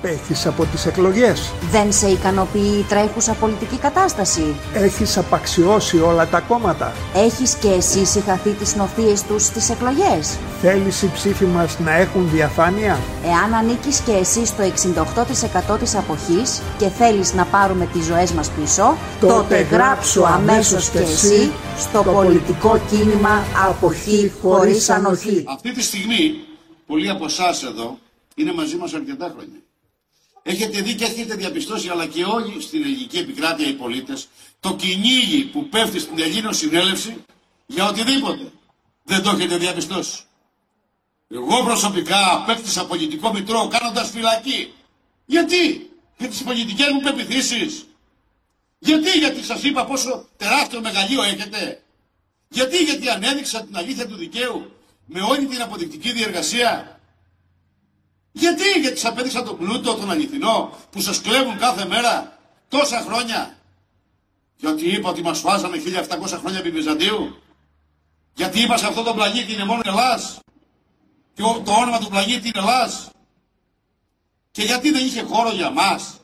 Απέχεις από τις εκλογές. Δεν σε ικανοποιεί η τρέχουσα πολιτική κατάσταση. Έχεις απαξιώσει όλα τα κόμματα. Έχεις και εσύ συγχαθεί τις νοθείες τους στις εκλογές. Θέλεις οι ψήφοι μας να έχουν διαφάνεια. Εάν ανήκεις και εσύ στο 68% της αποχής και θέλεις να πάρουμε τις ζωές μας πίσω, τότε γράψου αμέσως και εσύ στο πολιτικό κίνημα Αποχή χωρίς ανοχή. Αυτή τη στιγμή, πολλοί από εσάς εδώ είναι μαζί μας αρκετά χρόνια. Έχετε δει και έχετε διαπιστώσει, αλλά και όλοι στην ελληνική επικράτεια οι πολίτες, το κυνήγι που πέφτει στην Ελληνοσυνέλευση για οτιδήποτε. Δεν το έχετε διαπιστώσει. Εγώ προσωπικά απέκτησα πολιτικό μητρό κάνοντας φυλακή. Γιατί? Για τις πολιτικές μου πεποιθήσεις. Γιατί σας είπα πόσο τεράστιο μεγαλείο έχετε. Γιατί ανέδειξα την αλήθεια του δικαίου με όλη την αποδεικτική διεργασία. Γιατί σας απέδειξα τον πλούτο, τον αληθινό που σας κλέβουν κάθε μέρα τόσα χρόνια. Γιατί είπα ότι μας φάζανε 1700 χρόνια επί Βυζαντίου. Γιατί είπα σε αυτόν τον πλανήτη είναι μόνο Ελλάς. Και το όνομα του πλανήτη είναι Ελλάς. Και γιατί δεν είχε χώρο για μας.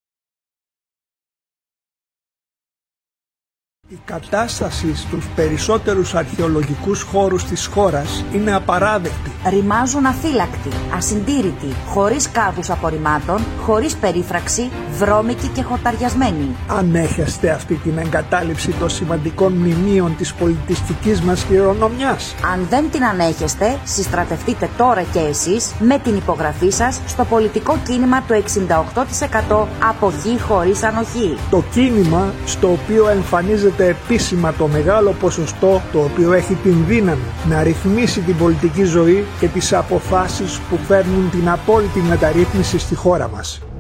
Η κατάσταση στους περισσότερους αρχαιολογικούς χώρους της χώρας είναι απαράδεκτη. Ρημάζουν αφύλακτοι, ασυντήρητοι, χωρίς κάδους απορριμμάτων, χωρίς περίφραξη, βρώμικοι και χορταριασμένοι. Ανέχεστε αυτή την εγκατάλειψη των σημαντικών μνημείων της πολιτιστικής μας κληρονομιάς. Αν δεν την ανέχεστε, συστρατευτείτε τώρα και εσείς με την υπογραφή σας στο πολιτικό κίνημα του 68% Αποχή χωρίς ανοχή. Το κίνημα στο οποίο εμφανίζεται επίσημα το μεγάλο ποσοστό το οποίο έχει την δύναμη να ρυθμίσει την πολιτική ζωή και τις αποφάσεις που φέρνουν την απόλυτη μεταρρύθμιση στη χώρα μας.